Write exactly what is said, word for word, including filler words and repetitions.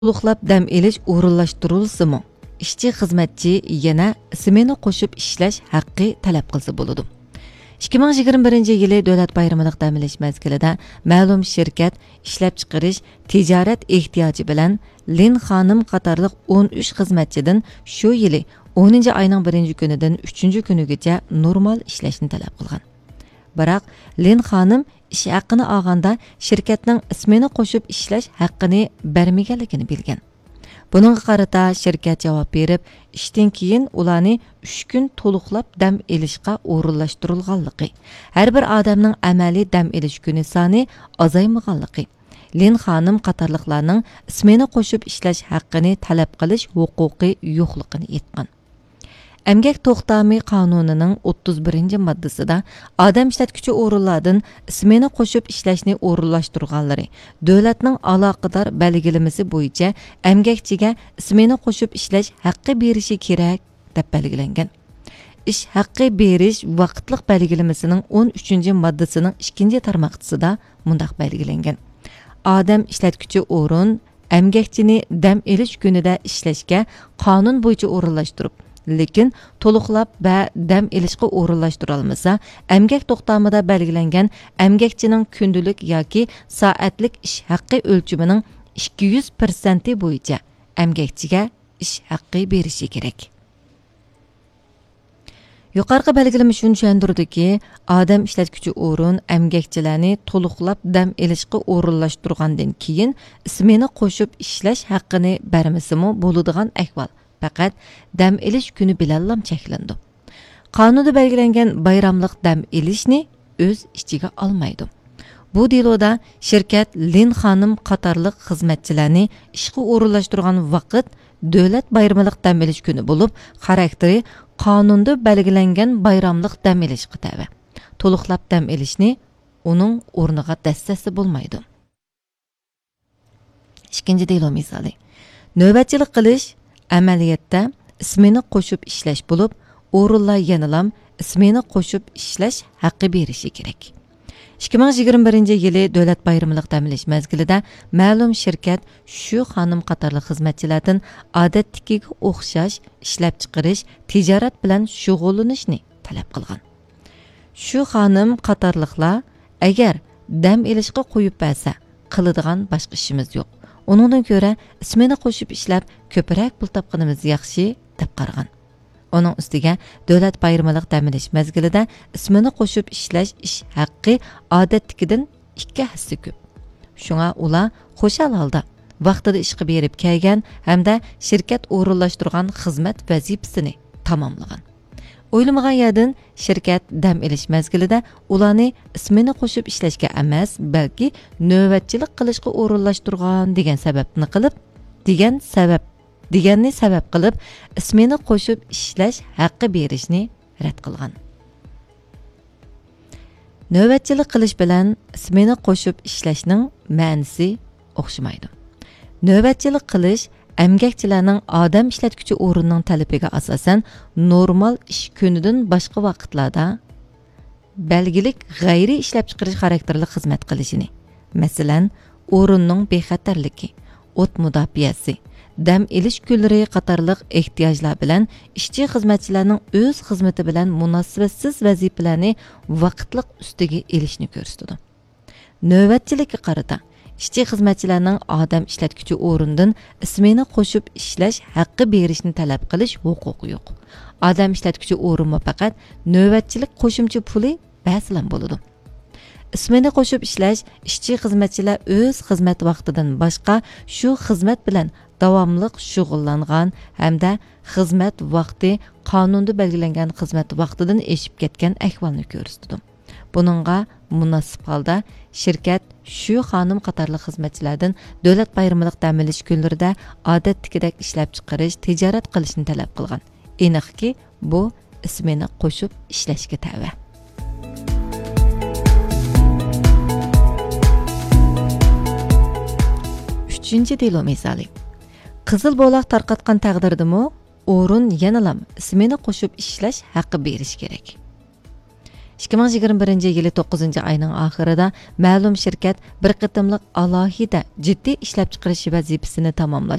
To'liqlab dam elish o'rinlashtirilsa-mu, ishchi xizmatchi yana ismini qo'shib ishlash haqqi talab qilsa bo'ladi. ikki ming yigirma birinchi yili davlat bayramlik dam olish mezgilida ma'lum shirkat ishlab chiqarish tijorat ehtiyoji bilan Lin xonim qatorliq o'n uch xizmatchidan shu yili o'ninchi oyning birinchi kunidan uchinchi kunigacha normal ishlashni talab qilgan. Biroq Lin xonim ish haqqini olganda shirkatning ismini qo'shib ishlash haqqini bermaganligini bilgan. Buningga qarata shirkat javob berib, ishdan keyin ularni uch kun to'liqlab dam olishga o'rinlashtirilganligi, har bir odamning amaliy dam olish kuni soni azaymaganligi, Lin xonim qatorliqlarning ismini qo'shib ishlash haqqini talab qilish huquqi yo'qligini aytgan. Emgak to'xtami qonunining o'ttiz birinchi moddasida odam ishlatuvchi o'rinlardan ismini qo'shib ishlashni o'rinlashtirganlari davlatning aloqador belgilamasi bo'yicha emgakchiga ismini qo'shib ishlash haqqi berishi kerak deb belgilangan. Ish haqqi berish vaqtliq belgilamasining o'n uchinchi moddasining ikkinchi tarmoqchisida mundaq belgilangan. Odam ishlatuvchi o'rin emgakchini dam olish kunida ishlashga qonun bo'yicha o'rinlashtirib, lekin to'liqlab va dam olishga o'rinlashtira olmasa, emgak to'xtamida belgilangan emgakchining kundulik yoki soatlik ish haqqi o'lchamining ikki yuz foiz bo'yicha emgakchiga ish haqqi berishi kerak. Yuqorqi belgilama shuni tushuntirdiki, odam ishlatuvchi o'rin emgakchilarni to'liqlab dam olishga o'rinlashtirgandan keyin ismini qo'shib ishlash haqqini bermasa-mu bo'ladigan ahvol faqat dam olish kuni bilan cheklandi. Qonunda belgilangan bayramlik dam olishni o'z ichiga olmaydi. Bu deloda shirkat Lin xonim qatorliq xizmatchilarni ishga o'rinlashtirgan vaqt davlat bayramlik dam olish kuni bo'lib, xarakteri qonunda belgilangan bayramlik dam olishga tabi. To'liqlab dam olishni uning o'rniga dastasi bo'lmaydi. Ikkinchi delo misoli. Navbatchilik qilish amaliyotda ismini qo'shib ishlash bo'lib, o'rinlar yanalam ismini qo'shib ishlash haqqi berishi kerak. ikki ming yigirma birinchi yili davlat bayramlik dam olish mezgilida ma'lum shirkat shu xonim qatorli xizmatchilardan odatdagiga o'xshash ishlab chiqarish, tijorat bilan shug'ullanishni talab qilgan. Shu xonim qatorliqlar agar dam olishga qo'yib bersa, qiladigan boshqa ishimiz yo'q. Onundan ko'ra ismini qo'shib ishlab ko'proq pul topganimiz yaxshi deb qaragan. Onun ustiga davlat bayramlik dam olish mezgilida ismini qo'shib ishlash ish haqqi odatdagidan ikki hassa ko'p. Shunga ular xo'shal holda vaqtida ishga berib kelgan hamda shirkat o'rinlashtirgan xizmat vazifasini tamomlagan. O'ylamagan yerdan shirkat dam olish mezgilida ularni ismini qo'shib ishlashga emas, balki navbatchilik qilishga o'rinlashtirgan degan sababni qilib, degan sabab deganni sabab qilib ismini qo'shib ishlash haqqi berishni rad qilgan. Navbatchilik qilish bilan ismini qo'shib ishlashning ma'nosi o'xshamaydi. Navbatchilik qilish emgakchilarning odam ishlatuvchi o'rinning talabiga asosan normal ish kunidan boshqa vaqtlarda belgilik g'ayri ishlab chiqarish xarakterli xizmat qilishini, masalan, o'rinning bexatarligi, o't mudofaasi, dam olish kunlari qatorliq ehtiyojlar bilan ishchi xizmatchilarning o'z xizmati bilan munosabatsiz vazifalarni vaqtliq ustiga elishni ko'rsatadi. Navbatchilikka qarata ishchi xizmatchilarning odam ishlatuvchi o'rindan ismini qo'shib ishlash haqqi berishni talab qilish huquqi yo'q. Odam ishlatuvchi o'rinma faqat navbatchilik qo'shimcha puli basilan bo'ladi. Ismini qo'shib ishlash ishchi xizmatchilar o'z xizmat vaqtidan boshqa shu xizmat bilan davomli shug'ullangan hamda xizmat vaqti qonunda belgilangan xizmat vaqtidan eshib ketgan ahvolni ko'rsatadi. Buningga munosib holda shirkat shu xonim qatorli xizmatchilardan davlat bayramlik dam olish kunlarida odatdagidek ishlab chiqarish, tijorat qilishni talab qilgan. Aniqki, bu ismini qo'shib ishlashga tava. Uchinchi delo misoli. Qizil bo'loq tarqatgan taqdirdimi, o'rin yanalam ismini qo'shib ishlash haqqi berish kerak. ikki ming yigirma birinchi yili to'qqizinchi ayning oxirida ma'lum shirkat bir qitimliq alohida jiddiy ishlab chiqarish vazifasini tamomlash